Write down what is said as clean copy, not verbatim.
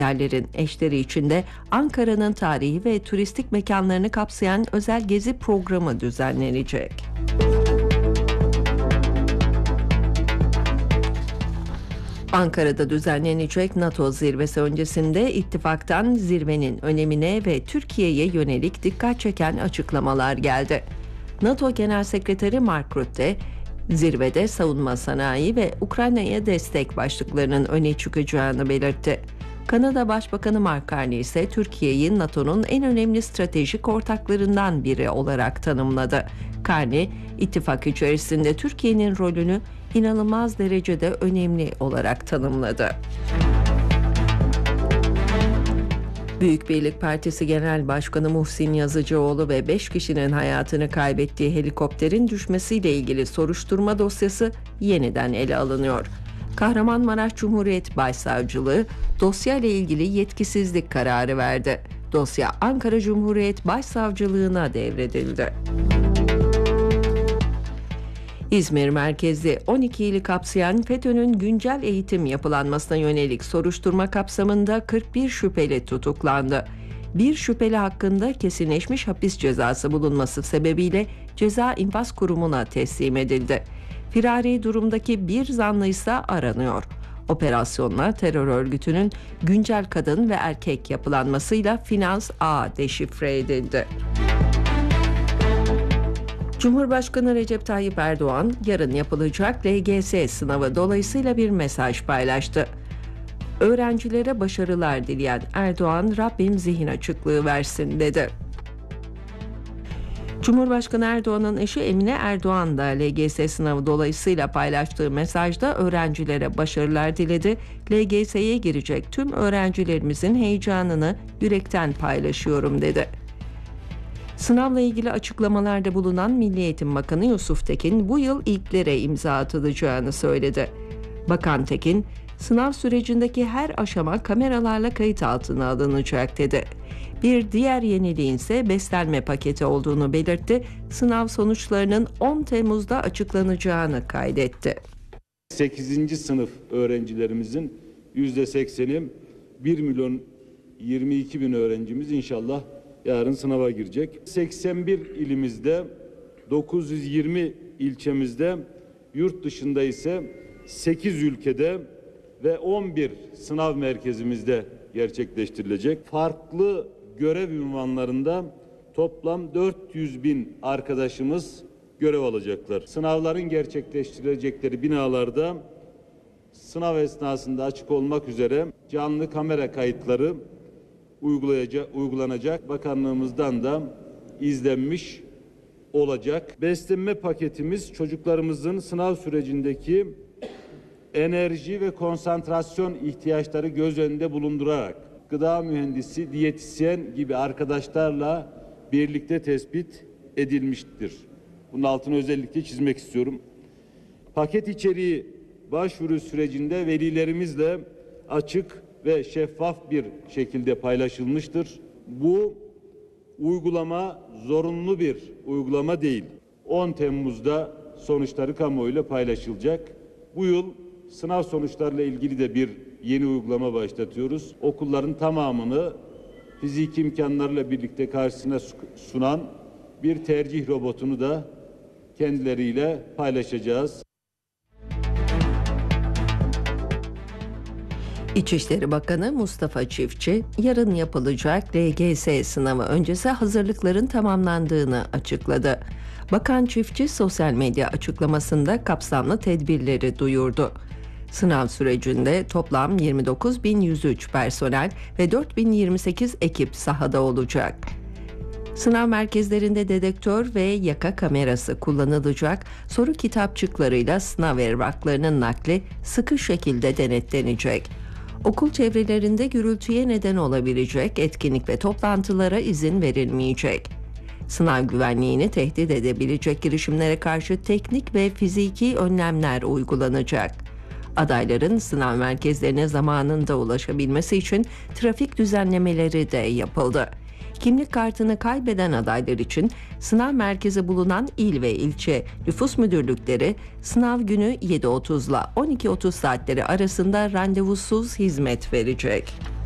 Yerlerin eşleri içinde Ankara'nın tarihi ve turistik mekanlarını kapsayan özel gezi programı düzenlenecek. Ankara'da düzenlenecek NATO zirvesi öncesinde ittifaktan zirvenin önemine ve Türkiye'ye yönelik dikkat çeken açıklamalar geldi. NATO Genel Sekreteri Mark Rutte, zirvede savunma sanayi ve Ukrayna'ya destek başlıklarının öne çıkacağını belirtti. Kanada Başbakanı Mark Carney ise Türkiye'yi NATO'nun en önemli stratejik ortaklarından biri olarak tanımladı. Carney, ittifak içerisinde Türkiye'nin rolünü inanılmaz derecede önemli olarak tanımladı. Büyük Birlik Partisi Genel Başkanı Muhsin Yazıcıoğlu ve 5 kişinin hayatını kaybettiği helikopterin düşmesiyle ilgili soruşturma dosyası yeniden ele alınıyor. Kahramanmaraş Cumhuriyet Başsavcılığı dosyayla ilgili yetkisizlik kararı verdi. Dosya Ankara Cumhuriyet Başsavcılığına devredildi. İzmir merkezli 12 ili kapsayan FETÖ'nün güncel eğitim yapılanmasına yönelik soruşturma kapsamında 41 şüpheli tutuklandı. Bir şüpheli hakkında kesinleşmiş hapis cezası bulunması sebebiyle Ceza İnfaz Kurumu'na teslim edildi. Firari durumdaki bir zanlı ise aranıyor. Operasyonla terör örgütünün güncel kadın ve erkek yapılanmasıyla finans ağı deşifre edildi. Cumhurbaşkanı Recep Tayyip Erdoğan yarın yapılacak LGS sınavı dolayısıyla bir mesaj paylaştı. Öğrencilere başarılar dileyen Erdoğan, Rabbim zihin açıklığı versin dedi. Cumhurbaşkanı Erdoğan'ın eşi Emine Erdoğan da LGS sınavı dolayısıyla paylaştığı mesajda öğrencilere başarılar diledi. LGS'ye girecek tüm öğrencilerimizin heyecanını yürekten paylaşıyorum dedi. Sınavla ilgili açıklamalarda bulunan Milli Eğitim Bakanı Yusuf Tekin bu yıl ilklere imza atılacağını söyledi. Bakan Tekin, sınav sürecindeki her aşama kameralarla kayıt altına alınacak dedi. Bir diğer yeniliğin ise beslenme paketi olduğunu belirtti. Sınav sonuçlarının 10 Temmuz'da açıklanacağını kaydetti. 8. sınıf öğrencilerimizin %80'i 1 milyon 22 bin öğrencimiz inşallah yarın sınava girecek. 81 ilimizde, 920 ilçemizde, yurt dışında ise 8 ülkede ve 11 sınav merkezimizde gerçekleştirilecek. Farklı görev ünvanlarında toplam 400 bin arkadaşımız görev alacaklar. Sınavların gerçekleştirilecekleri binalarda sınav esnasında açık olmak üzere canlı kamera kayıtları uygulanacak. Bakanlığımızdan da izlenmiş olacak. Beslenme paketimiz çocuklarımızın sınav sürecindeki enerji ve konsantrasyon ihtiyaçları göz önünde bulundurarak gıda mühendisi, diyetisyen gibi arkadaşlarla birlikte tespit edilmiştir. Bunun altını özellikle çizmek istiyorum. Paket içeriği başvuru sürecinde velilerimizle açık ve şeffaf bir şekilde paylaşılmıştır. Bu uygulama zorunlu bir uygulama değil. 10 Temmuz'da sonuçları kamuoyuyla paylaşılacak. Bu yıl sınav sonuçlarıyla ilgili de bir yeni uygulama başlatıyoruz. Okulların tamamını fiziki imkanlarla birlikte karşısına sunan bir tercih robotunu da kendileriyle paylaşacağız. İçişleri Bakanı Mustafa Çiftçi, yarın yapılacak LGS sınavı öncesi hazırlıkların tamamlandığını açıkladı. Bakan Çiftçi sosyal medya açıklamasında kapsamlı tedbirleri duyurdu. Sınav sürecinde toplam 29.103 personel ve 4.028 ekip sahada olacak. Sınav merkezlerinde dedektör ve yaka kamerası kullanılacak, soru kitapçıklarıyla sınav evraklarının nakli sıkı şekilde denetlenecek. Okul çevrelerinde gürültüye neden olabilecek etkinlik ve toplantılara izin verilmeyecek. Sınav güvenliğini tehdit edebilecek girişimlere karşı teknik ve fiziki önlemler uygulanacak. Adayların sınav merkezlerine zamanında ulaşabilmesi için trafik düzenlemeleri de yapıldı. Kimlik kartını kaybeden adaylar için sınav merkezi bulunan il ve ilçe nüfus müdürlükleri sınav günü 7.30 ile 12.30 saatleri arasında randevusuz hizmet verecek.